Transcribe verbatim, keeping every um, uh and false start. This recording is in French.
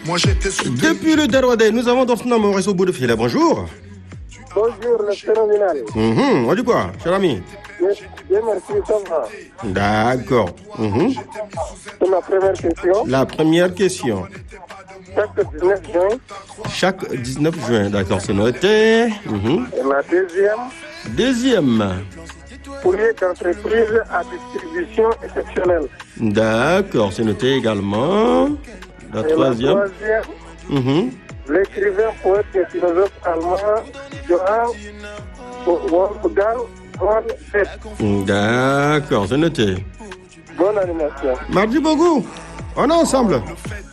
Depuis le Darouadé, nous avons Dofna Maurice au bout de fil. Bonjour. Bonjour, le phénoménal. Mmh, on dit quoi, cher ami? Bien, merci, ça va. D'accord. Mmh. C'est ma première question. La première question. Chaque dix-neuf juin. Chaque dix-neuf juin, d'accord, c'est noté. Mmh. Et la deuxième. Deuxième. Courrier d'entreprise à distribution exceptionnelle. D'accord, c'est noté également. La et troisième. La troisième. Mmh. L'écrivain, poète et philosophe allemand Johann Wolfgang von Goethe. D'accord, c'est noté. Bonne animation. Merci beaucoup. On est ensemble.